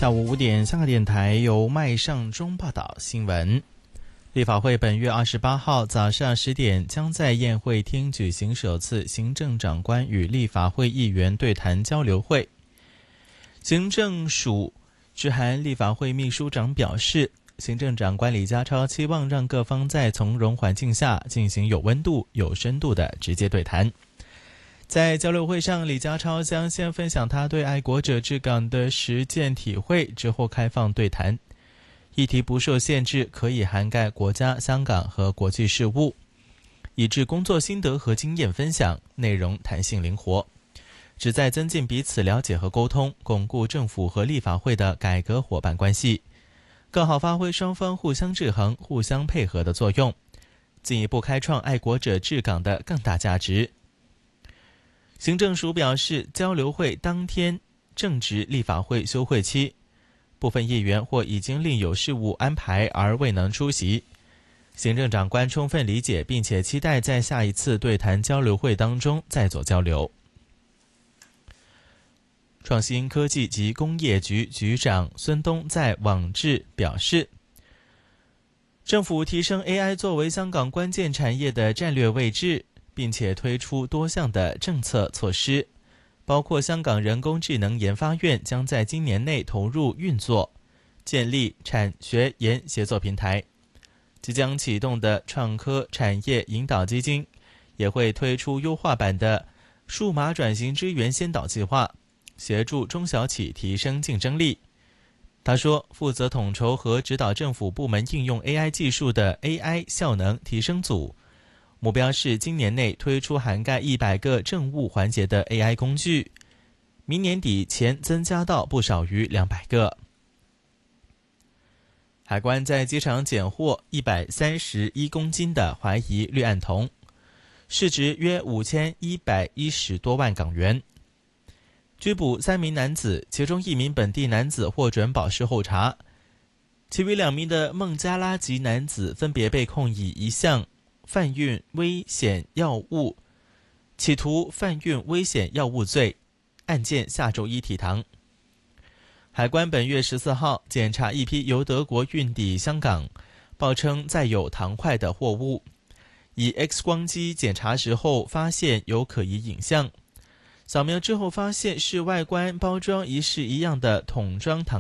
下午5点，香港电台由麦尚中报道新闻。立法会本月28号早上10点将在宴会厅举行首次行政长官与立法会议员对谈交流会。行政署致函立法会秘书长表示，行政长官李家超期望让各方在从容环境下进行有温度、有深度的直接对谈。在交流会上，李家超将先分享他对爱国者治港的实践体会，之后开放对谈。议题不受限制，可以涵盖国家、香港和国际事务，以致工作心得和经验分享，内容弹性灵活，旨在增进彼此了解和沟通，巩固政府和立法会的改革伙伴关系，更好发挥双方互相制衡、互相配合的作用，进一步开创爱国者治港的更大价值。行政署表示，交流会当天正值立法会休会期，部分议员或已经另有事务安排而未能出席。行政长官充分理解，并且期待在下一次对谈交流会当中再做交流。创新科技及工业局局长孙东在网誌表示，政府提升 AI 作为香港关键产业的战略位置，并且推出多项的政策措施，包括香港人工智能研发院将在今年内投入运作，建立产学研协作平台。即将启动的创科产业引导基金也会推出优化版的数码转型支援先导计划，协助中小企提升竞争力。他说，负责统筹和指导政府部门应用 AI 技术的 AI 效能提升组，目标是今年内推出涵盖100个政务环节的 AI 工具，明年底前增加到不少于200个。海关在机场检获131公斤的怀疑氯胺酮，市值约5110多万港元，拘捕3名男子，其中1名本地男子获准保释候查，其余2名的孟加拉籍男子分别被控以一项贩运危险药物、企图贩运危险药物罪，案件下周一提堂。海关本月14号检查一批由德国运抵香港，报称载有糖块的货物，以 X 光机检查时后发现有可疑影像，扫描之后发现是外观包装一式一样的桶装糖